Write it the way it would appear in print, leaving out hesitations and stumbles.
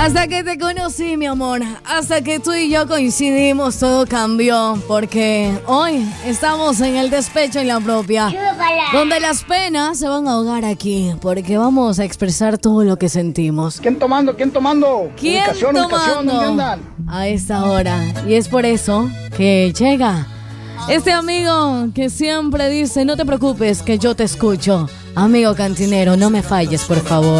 Hasta que te conocí, mi amor, hasta que tú y yo coincidimos, todo cambió, porque hoy estamos en el despecho en la propia, donde las penas se van a ahogar aquí, porque vamos a expresar todo lo que sentimos. ¿Quién tomando? ¿Quién tomando? ¿Quién tomando? ¿Dónde andan? A esta hora, y es por eso que llega este amigo que siempre dice, no te preocupes que yo te escucho. Amigo cantinero, no me falles, por favor.